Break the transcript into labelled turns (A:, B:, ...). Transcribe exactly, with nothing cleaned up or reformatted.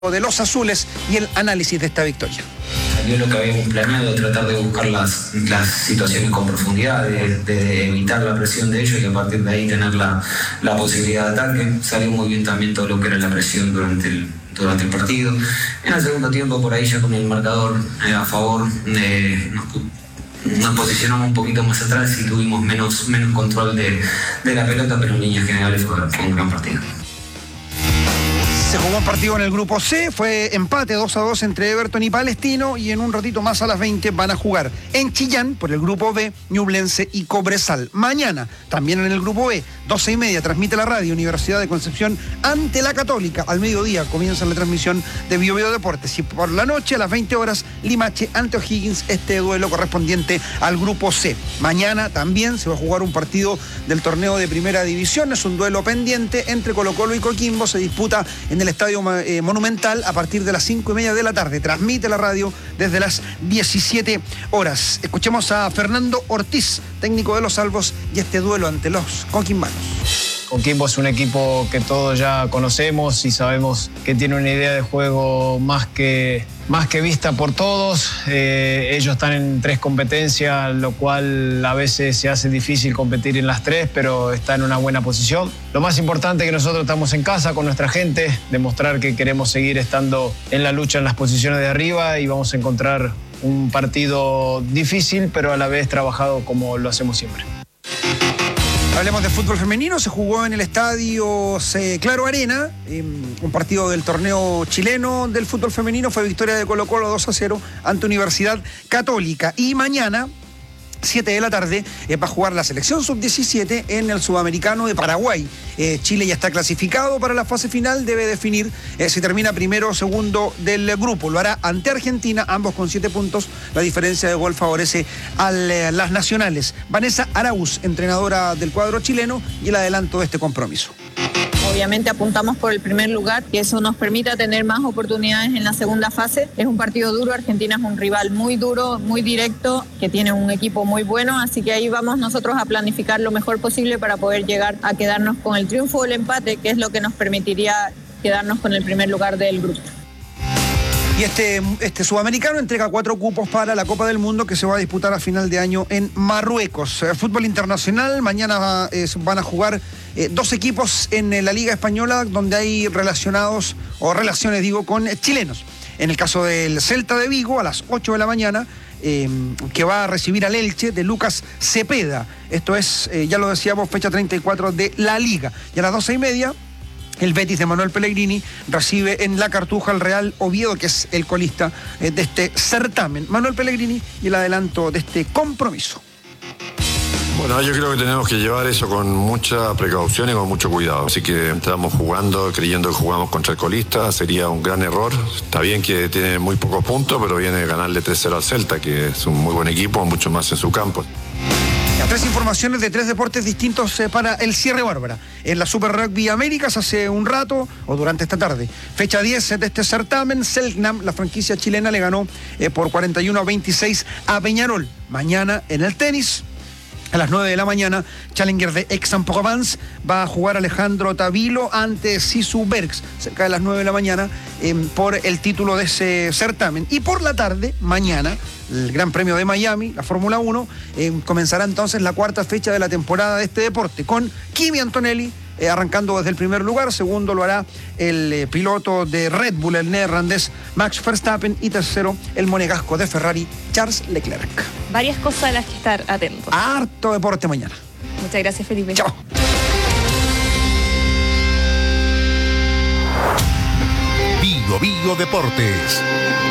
A: de los azules y el análisis de esta victoria.
B: Salió lo que habíamos planeado, tratar de buscar las, las situaciones con profundidad, de, de evitar la presión de ellos y a partir de ahí tener la, la posibilidad de ataque. Salió muy bien también todo lo que era la presión durante el, durante el partido. En el segundo tiempo, por ahí ya con el marcador eh, a favor, eh, nos, nos posicionamos un poquito más atrás y tuvimos menos, menos control de, de la pelota, pero en líneas generales fue, fue un gran partido.
A: Se jugó un partido en el grupo C, fue empate dos a dos entre Everton y Palestino y en un ratito más a las veinte van a jugar en Chillán por el grupo B, Ñublense y Cobresal. Mañana, también en el grupo B, doce y media, transmite la radio Universidad de Concepción ante la Católica. Al mediodía comienza la transmisión de Bio Bio Deportes y por la noche a las veinte horas, Limache ante O'Higgins, este duelo correspondiente al grupo C. Mañana también se va a jugar un partido del torneo de Primera División, es un duelo pendiente entre Colo-Colo y Coquimbo, se disputa en el Estadio eh, Monumental a partir de las cinco y media de la tarde. Transmite la radio desde las diecisiete horas. Escuchemos a Fernando Ortiz, técnico de los Salvos, y este duelo ante los coquimbanos.
C: Coquimbo es un equipo que todos ya conocemos y sabemos que tiene una idea de juego más que, más que vista por todos. Eh, ellos están en tres competencias, lo cual a veces se hace difícil competir en las tres, pero está en una buena posición. Lo más importante es que nosotros estamos en casa con nuestra gente, demostrar que queremos seguir estando en la lucha en las posiciones de arriba y vamos a encontrar un partido difícil, pero a la vez trabajado como lo hacemos siempre.
A: Hablemos de fútbol femenino, se jugó en el estadio Claro Arena, eh, un partido del torneo chileno del fútbol femenino, fue victoria de Colo-Colo dos a cero ante Universidad Católica. Y mañana, siete de la tarde, eh, va a jugar la selección sub diecisiete en el Sudamericano de Paraguay. Eh, Chile ya está clasificado para la fase final, debe definir eh, si termina primero o segundo del grupo. Lo hará ante Argentina, ambos con siete puntos. La diferencia de gol favorece a eh, las nacionales. Vanessa Araúz, entrenadora del cuadro chileno, y el adelanto de este compromiso.
D: Obviamente apuntamos por el primer lugar, que eso nos permita tener más oportunidades en la segunda fase. Es un partido duro, Argentina es un rival muy duro, muy directo, que tiene un equipo muy bueno, así que ahí vamos nosotros a planificar lo mejor posible para poder llegar a quedarnos con el triunfo o el empate, que es lo que nos permitiría quedarnos con el primer lugar del grupo.
A: Y este, este sudamericano entrega cuatro cupos para la Copa del Mundo que se va a disputar a final de año en Marruecos. Eh, fútbol internacional, mañana eh, van a jugar eh, dos equipos en eh, la Liga Española donde hay relacionados, o relaciones digo, con eh, chilenos. En el caso del Celta de Vigo, a las ocho de la mañana, eh, que va a recibir al Elche de Lucas Cepeda. Esto es, eh, ya lo decíamos, fecha treinta y cuatro de la Liga. Y a las doce y media... el Betis de Manuel Pellegrini recibe en la Cartuja al Real Oviedo, que es el colista eh, de este certamen. Manuel Pellegrini y el adelanto de este compromiso.
E: Bueno, yo creo que tenemos que llevar eso con mucha precaución y con mucho cuidado. Así que estamos jugando, creyendo que jugamos contra el colista, sería un gran error. Está bien que tiene muy pocos puntos, pero viene de ganarle tres cero al Celta, que es un muy buen equipo, mucho más en su campo.
A: Tres informaciones de tres deportes distintos eh, para el cierre, Bárbara. En la Super Rugby Américas hace un rato, o durante esta tarde, fecha diez de este certamen, Selknam, la franquicia chilena, le ganó eh, por cuarenta y uno a veintiséis a Peñarol. Mañana en el tenis, a las nueve de la mañana, Challenger de Aix-en-Provence va a jugar Alejandro Tavilo ante Sisu Bergs, cerca de las nueve de la mañana, eh, por el título de ese certamen. Y por la tarde, mañana, el Gran Premio de Miami, la Fórmula uno, eh, comenzará entonces la cuarta fecha de la temporada de este deporte, con Kimi Antonelli eh, arrancando desde el primer lugar. Segundo lo hará el eh, piloto de Red Bull, el neerlandés Max Verstappen, y tercero el monegasco de Ferrari, Charles Leclerc.
F: Varias cosas a las que estar atentos.
A: Harto deporte mañana.
F: Muchas gracias, Felipe.
A: Chao.
G: Bio Bio Deportes.